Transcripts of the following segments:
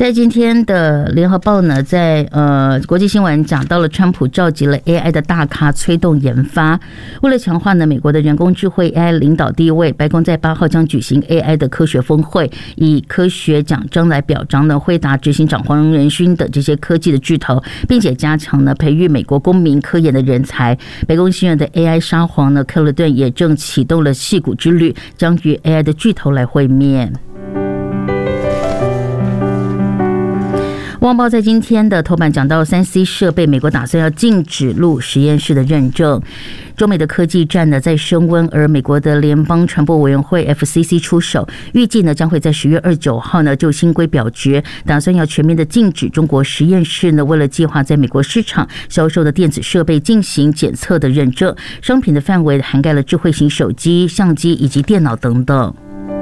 在今天的联合报呢，在国际新闻讲到了川普召集了 AI 的大咖催动研发，为了强化呢美国的人工智慧 AI 领导地位，白宫在8号将举行 AI 的科学峰会，以科学奖章来表彰呢辉达执行长黄仁勋的这些科技的巨头，并且加强呢培育美国公民科研的人才。白宫新任的 AI 沙皇呢克勒顿也正启动了矽谷之旅，将与 AI 的巨头来会面。旺报在今天的头版讲到3C 设备，美国打算要禁止入实验室的认证。中美的科技战呢在升温，而美国的联邦传播委员会 FCC 出手，预计呢将会在10月29号呢就新规表决，打算要全面的禁止中国实验室呢为了计划在美国市场销售的电子设备进行检测的认证，商品的范围涵盖了智慧型手机、相机以及电脑等等。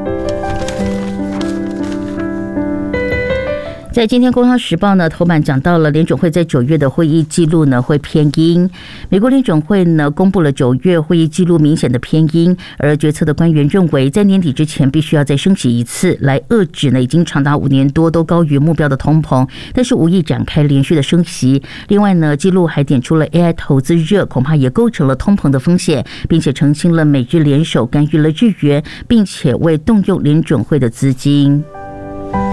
在今天《工商时报》呢头版讲到了联准会在9月的会议记录呢会偏鹰，美国联准会呢公布了9月会议记录明显的偏鹰，而决策的官员认为在年底之前必须要再升息一次，来遏制呢已经长达5年多都高于目标的通膨，但是无意展开连续的升息。另外呢，记录还点出了 AI 投资热恐怕也构成了通膨的风险，并且澄清了美日联手干预了日元，并且未动用联准会的资金。